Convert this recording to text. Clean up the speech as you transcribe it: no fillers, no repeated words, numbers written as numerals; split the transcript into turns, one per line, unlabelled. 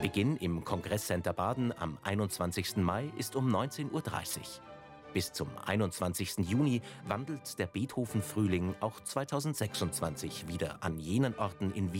Beginn im Kongresscenter Baden am 21. Mai ist um 19:30 Uhr. Bis zum 21. Juni wandelt der Beethoven-Frühling auch 2026 wieder an jenen Orten in Wien